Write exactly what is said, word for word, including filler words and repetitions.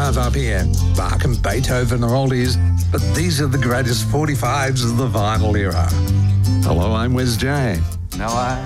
forty-five R P M. Bach and Beethoven are oldies, but these are the greatest forty-fives of the vinyl era. Hello, I'm Wes J. Now I